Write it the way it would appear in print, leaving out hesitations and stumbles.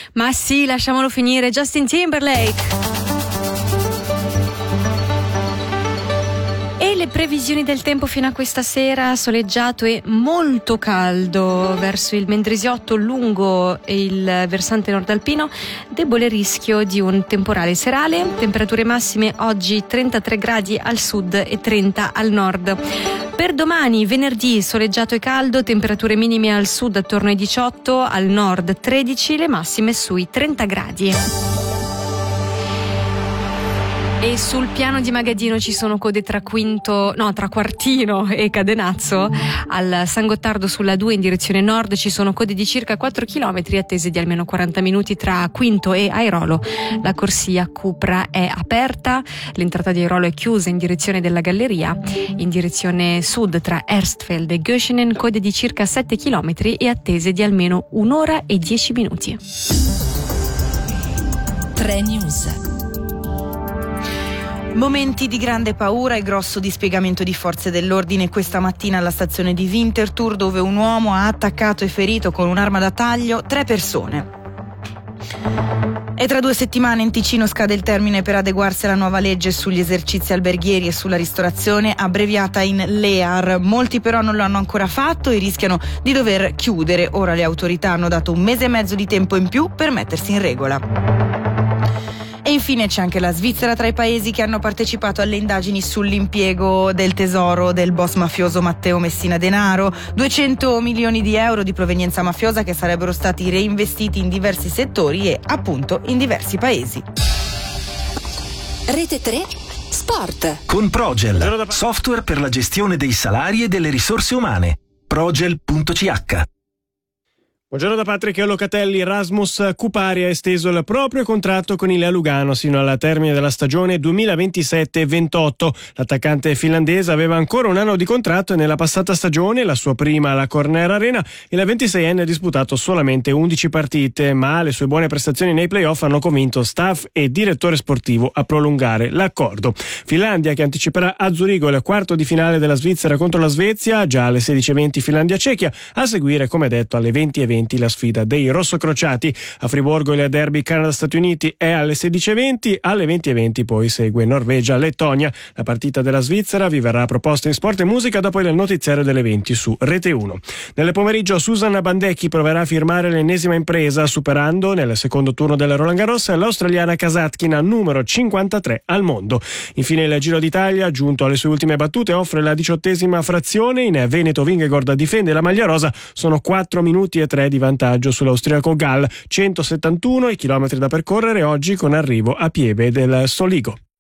Ma sì, lasciamolo finire, Justin Timberlake. E le previsioni del tempo fino a questa sera: soleggiato e molto caldo verso il Mendrisiotto lungo il versante nord alpino, debole rischio di un temporale serale, temperature massime oggi 33 gradi al sud e 30 al nord. Per domani, venerdì, soleggiato e caldo, temperature minime al sud attorno ai 18, al nord 13, le massime sui 30 gradi. E sul piano di Magadino ci sono code tra Quartino e Cadenazzo. Al San Gottardo sulla 2 in direzione nord ci sono code di circa 4 km attese di almeno 40 minuti tra Quinto e Airolo. La corsia Cupra è aperta, l'entrata di Airolo è chiusa in direzione della galleria. In direzione sud tra Erstfeld e Göschenen code di circa 7 km e attese di almeno 1 ora e 10 minuti. 3 News. Momenti di grande paura e grosso dispiegamento di forze dell'ordine questa mattina alla stazione di Winterthur, dove un uomo ha attaccato e ferito con un'arma da taglio 3 persone. E tra 2 settimane in Ticino scade il termine per adeguarsi alla nuova legge sugli esercizi alberghieri e sulla ristorazione, abbreviata in LEAR. Molti però non lo hanno ancora fatto e rischiano di dover chiudere. Ora le autorità hanno dato 1 mese e mezzo di tempo in più per mettersi in regola. E infine c'è anche la Svizzera tra i paesi che hanno partecipato alle indagini sull'impiego del tesoro del boss mafioso Matteo Messina Denaro. 200 milioni di euro di provenienza mafiosa che sarebbero stati reinvestiti in diversi settori e appunto in diversi paesi. Rete 3 Sport. Con Progel, software per la gestione dei salari e delle risorse umane. Progel.ch. Buongiorno da Patrick Locatelli. Rasmus Kupari ha esteso il proprio contratto con il Lugano sino al termine della stagione 2027-28. L'attaccante finlandese aveva ancora un anno di contratto e nella passata stagione, la sua prima alla Corner Arena, il 26enne ha disputato solamente 11 partite, ma le sue buone prestazioni nei playoff hanno convinto staff e direttore sportivo a prolungare l'accordo. Finlandia che anticiperà a Zurigo il quarto di finale della Svizzera contro la Svezia, già alle 16:20 Finlandia-Cechia, a seguire come detto alle 20:20 la sfida dei rossocrociati. A Friburgo il derby Canada-Stati Uniti è alle 16:20, alle 20:20 poi segue Norvegia-Lettonia. La partita della Svizzera vi verrà proposta in Sport e Musica dopo il notiziario delle 20 su Rete 1. Nel pomeriggio Susanna Bandecchi proverà a firmare l'ennesima impresa, superando nel secondo turno del Roland Garros l'australiana Kasatkina, numero 53 al mondo. Infine il Giro d'Italia, giunto alle sue ultime battute, offre la 18ª frazione. In Veneto Vingegaard difende la maglia rosa, sono 4 minuti e 3 di vantaggio sull'austriaco Gall, 171 i chilometri da percorrere oggi con arrivo a Pieve del Soligo.